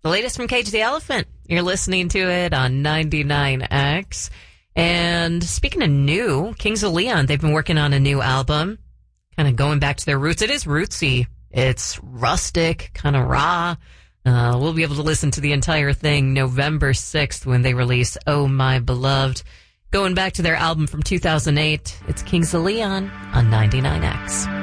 The latest from Cage the Elephant. You're listening to it on 99X. And speaking of new, Kings of Leon, they've been working on a new album, kind of going back to their roots. It is rootsy. It's rustic, kind of raw. We'll be able to listen to the entire thing November 6th when they release Oh My Beloved. Going back to their album from 2008, it's Kings of Leon on 99X.